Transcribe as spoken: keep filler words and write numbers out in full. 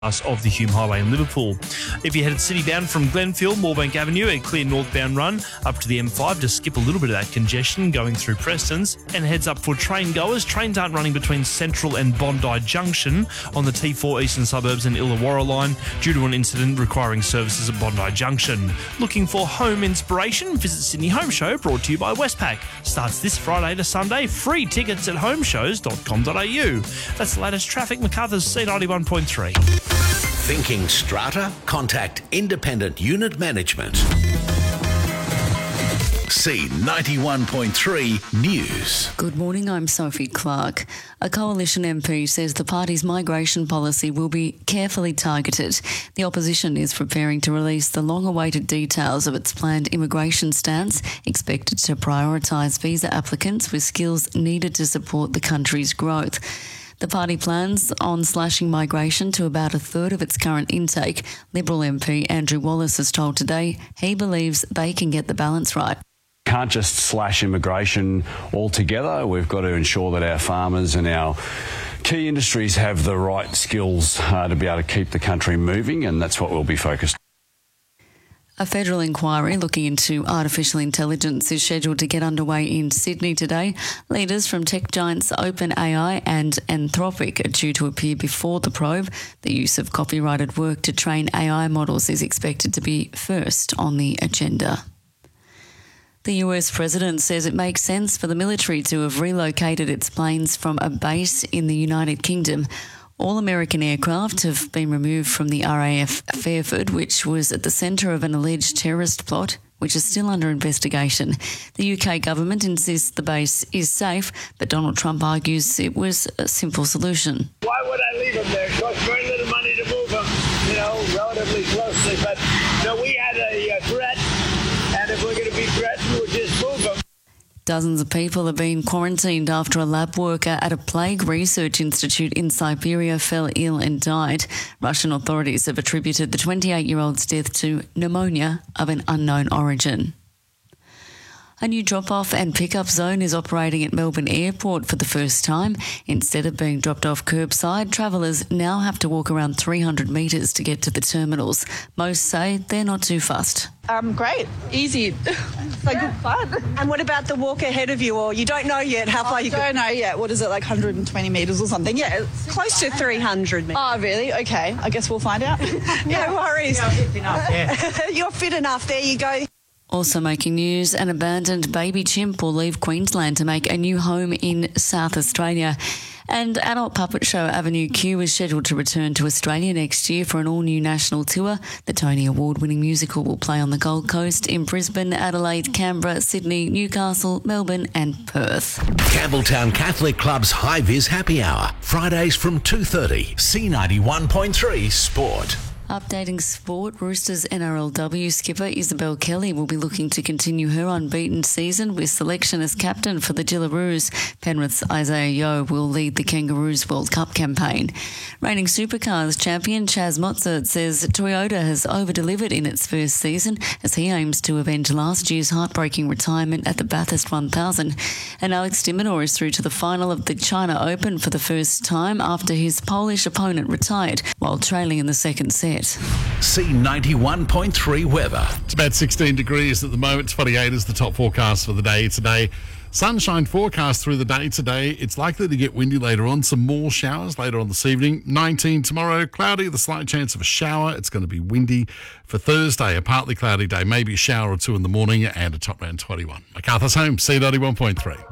of the Hume Highway in Liverpool. If you're headed city-bound from Glenfield, Moorebank Avenue, a clear northbound run up to the M five to skip a little bit of that congestion going through Prestons, and heads up for train goers. Trains aren't running between Central and Bondi Junction on the T four Eastern Suburbs and Illawarra line due to an incident requiring services at Bondi Junction. Looking for home inspiration? Visit Sydney Home Show, brought to you by Westpac. Starts this Friday to Sunday. Free tickets at homeshows dot com dot a u. That's the latest traffic. MacArthur's C ninety-one point three. Thinking strata? Contact Independent Unit Management. C ninety-one point three News. Good morning, I'm Sophie Clark. A Coalition M P says the party's migration policy will be carefully targeted. The opposition is preparing to release the long-awaited details of its planned immigration stance, expected to prioritise visa applicants with skills needed to support the country's growth. The party plans on slashing migration to about a third of its current intake. Liberal M P Andrew Wallace has told Today he believes they can get the balance right. Can't just slash immigration altogether. We've got to ensure that our farmers and our key industries have the right skills uh, to be able to keep the country moving, and that's what we'll be focused on. A federal inquiry looking into artificial intelligence is scheduled to get underway in Sydney today. Leaders from tech giants OpenAI and Anthropic are due to appear before the probe. The use of copyrighted work to train A I models is expected to be first on the agenda. The U S president says it makes sense for the military to have relocated its planes from a base in the United Kingdom. All American aircraft have been removed from the R A F Fairford, which was at the centre of an alleged terrorist plot, which is still under investigation. The U K government insists the base is safe, but Donald Trump argues it was a simple solution. Why would I leave them there? It costs very little money to move them, you know, relatively closely. But, no, we had a uh, threat, and if we're going to be threatened, we'll just move them. Dozens of people have been quarantined after a lab worker at a plague research institute in Siberia fell ill and died. Russian authorities have attributed the twenty-eight-year-old's death to pneumonia of an unknown origin. A new drop-off and pick-up zone is operating at Melbourne Airport for the first time. Instead of being dropped off curbside, travellers now have to walk around three hundred metres to get to the terminals. Most say they're not too fussed. Um, great, easy, so good fun. And what about the walk ahead of you, or you don't know yet how far I you don't know yet. What is it, like one hundred twenty metres or something? Yeah, it's Close to three hundred metres. Oh, really? Okay, I guess we'll find out. No worries. Enough, yeah. You're fit enough. There you go. Also making news, an abandoned baby chimp will leave Queensland to make a new home in South Australia. And adult puppet show Avenue Q is scheduled to return to Australia next year for an all-new national tour. The Tony Award-winning musical will play on the Gold Coast, in Brisbane, Adelaide, Canberra, Sydney, Newcastle, Melbourne and Perth. Campbelltown Catholic Club's High Vis Happy Hour, Fridays from two thirty. C ninety-one point three Sport. Updating sport, Roosters N R L W skipper Isabel Kelly will be looking to continue her unbeaten season with selection as captain for the Jillaroos. Penrith's Isaiah Yeo will lead the Kangaroos World Cup campaign. Reigning Supercars champion Chaz Mozart says Toyota has over-delivered in its first season as he aims to avenge last year's heartbreaking retirement at the Bathurst one thousand. And Alex de Minaur is through to the final of the China Open for the first time after his Polish opponent retired while trailing in the second set. C ninety-one point three weather. It's about sixteen degrees at the moment. twenty-eight is the top forecast for the day today. Sunshine forecast through the day today. It's likely to get windy later on. Some more showers later on this evening. nineteen tomorrow, cloudy, the slight chance of a shower. It's going to be windy. For Thursday, a partly cloudy day, maybe a shower or two in the morning, and a top around twenty-one. MacArthur's Home, C ninety-one point three.